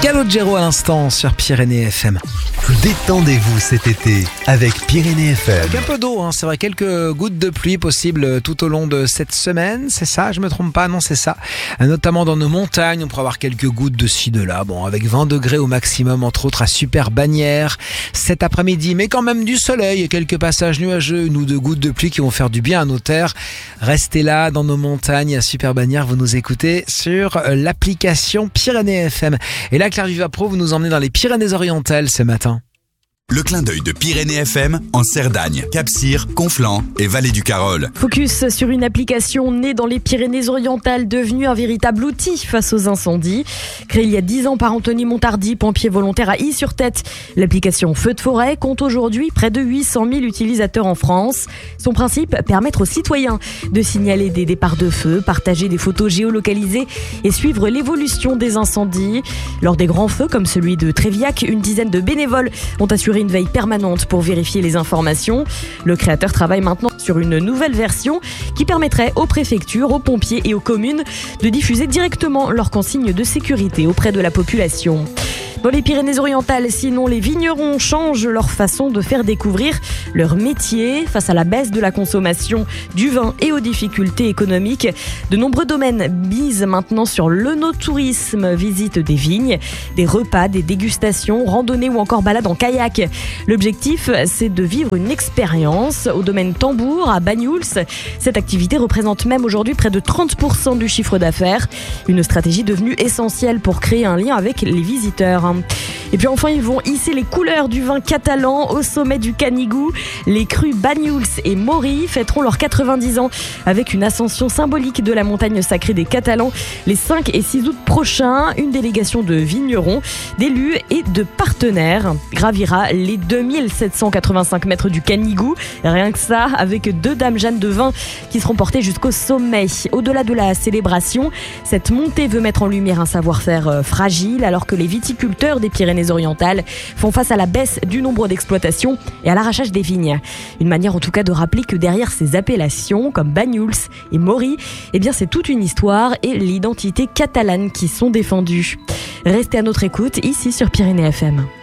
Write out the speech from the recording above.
Calogero à l'instant sur Pyrénées FM. Détendez-vous cet été avec Pyrénées FM. Avec un peu d'eau, c'est vrai, quelques gouttes de pluie possibles tout au long de cette semaine. C'est ça, je me trompe pas, non c'est ça. Notamment dans nos montagnes, on pourra avoir quelques gouttes de ci, de là. Bon, avec 20 degrés au maximum, entre autres à Super-Bagnères cet après-midi. Mais quand même du soleil et quelques passages nuageux, une ou deux gouttes de pluie qui vont faire du bien à nos terres. Restez là dans nos montagnes à Super-Bagnères, vous nous écoutez sur l'application Pyrénées FM. Et là, Claire Vivapro, vous nous emmenez dans les Pyrénées-Orientales ce matin. Le clin d'œil de Pyrénées FM en Cerdagne, Cap-Cyr, Conflans et Vallée du Carol. Focus sur une application née dans les Pyrénées-Orientales, devenue un véritable outil face aux incendies. Créée il y a 10 ans par Anthony Montardi, pompier volontaire à Y-sur-Tête, l'application Feu de forêt compte aujourd'hui près de 800 000 utilisateurs en France. Son principe, permettre aux citoyens de signaler des départs de feu, partager des photos géolocalisées et suivre l'évolution des incendies. Lors des grands feux comme celui de Tréviac, une dizaine de bénévoles ont assuré une veille permanente pour vérifier les informations. Le créateur travaille maintenant sur une nouvelle version qui permettrait aux préfectures, aux pompiers et aux communes de diffuser directement leurs consignes de sécurité auprès de la population. Dans les Pyrénées-Orientales, sinon, les vignerons changent leur façon de faire découvrir leur métier face à la baisse de la consommation du vin et aux difficultés économiques. De nombreux domaines misent maintenant sur l'œnotourisme, visite des vignes, des repas, des dégustations, randonnées ou encore balades en kayak. L'objectif, c'est de vivre une expérience au domaine Tambour à Banyuls. Cette activité représente même aujourd'hui près de 30% du chiffre d'affaires. Une stratégie devenue essentielle pour créer un lien avec les visiteurs. Et puis enfin, ils vont hisser les couleurs du vin catalan au sommet du Canigou. Les crus Banyuls et Mori fêteront leurs 90 ans avec une ascension symbolique de la montagne sacrée des Catalans les 5 et 6 août prochains. Une délégation de vignerons, d'élus et de partenaires gravira les 2785 mètres du Canigou. Rien que ça, avec 2 dames Jeanne de vin qui seront portées jusqu'au sommet. Au-delà de la célébration, cette montée veut mettre en lumière un savoir-faire fragile alors que les viticulteurs des Pyrénées-Orientales font face à la baisse du nombre d'exploitations et à l'arrachage des vignes. Une manière en tout cas de rappeler que derrière ces appellations comme Banyuls et Mori, c'est toute une histoire et l'identité catalane qui sont défendues. Restez à notre écoute ici sur Pyrénées FM.